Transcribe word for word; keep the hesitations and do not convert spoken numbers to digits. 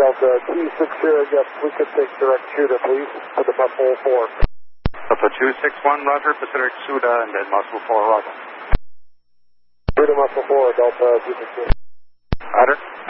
Delta two six zero, yes, we could take direct shooter, please, for the Buffalo four. Delta two six one, roger, Pacific Suda, and then Muscle four, roger. Suda, Muscle four, Delta two six zero. Roger.